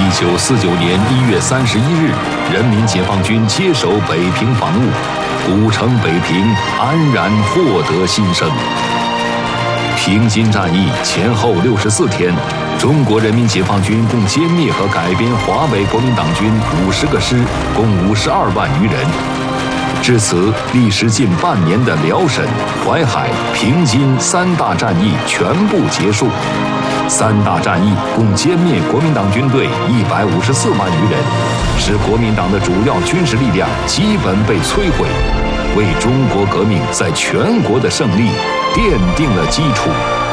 1949年1月31日，人民解放军接手北平防务，古城北平安然获得新生。平津战役前后64天，中国人民解放军共歼灭和改编华北国民党军50个师，共52万余人。至此，历时近半年的辽沈、淮海、平津3大战役全部结束。3大战役共歼灭国民党军队154万余人，使国民党的主要军事力量基本被摧毁，为中国革命在全国的胜利奠定了基础。